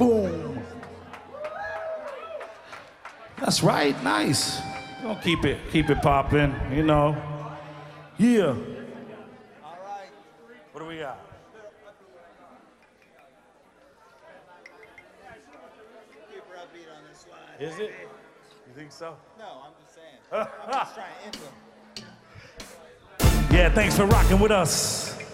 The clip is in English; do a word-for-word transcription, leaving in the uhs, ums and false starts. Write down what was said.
Boom. That's right, nice. We're gonna keep it, keep it popping, you know. Yeah. All right. What do we got? Super upbeat on this slide. Is it? You think so? No, I'm just saying. I'm just trying to influence. Yeah, thanks for rocking with us.